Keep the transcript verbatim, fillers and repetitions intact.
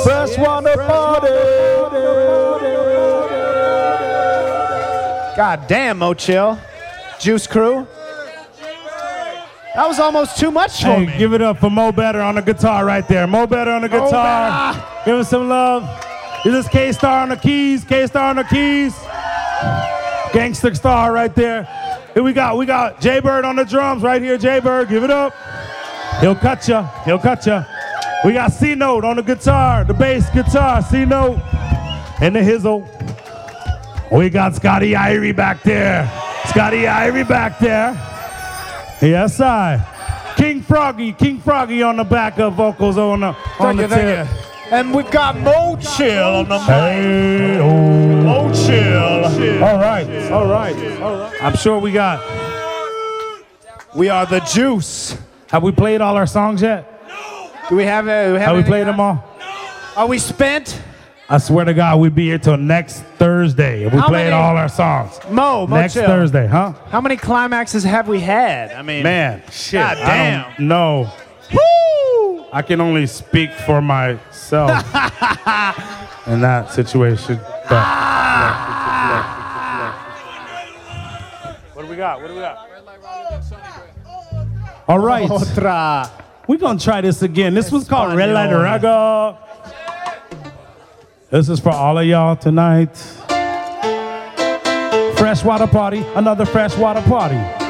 Freshwater Party. God damn, Mo Chill. Juice Crew. That was almost too much for Hey, me. give it up for Mo Better on the guitar right there. Mo Better on the guitar. Give him some love. This is K-Star on the keys. K-Star on the keys. Gangster Star right there. Here we got, we got Jay-Bird on the drums right here. Jay-Bird, give it up. He'll cut ya. He'll cut ya. We got C-Note on the guitar, the bass guitar, C-Note. And the hizzle. We got Scotty Irie back there. Scotty Irie back there. Yes, I. King Froggy, King Froggy on the backup vocals on the on the tip. And we've got Mo Chill on the mic. Hey, oh. Mo Chill. All right, all right, all right. I'm sure we got. We are the Juice. Have we played all our songs yet? Do we have a? Do we have Have we anything played them all? Are we spent? I swear to God, we'd be here till next Thursday if we How played many- all our songs. Mo, Mo Next Chill. Thursday, huh? How many climaxes have we had? I mean, Man, shit. God I damn. don't know. Woo! I can only speak for myself in that situation. But, what do we got? What do we got? All right. Otra. We're going to try this again. This one's called Red Light Raga. This is for all of y'all tonight. Freshwater Party, another freshwater party.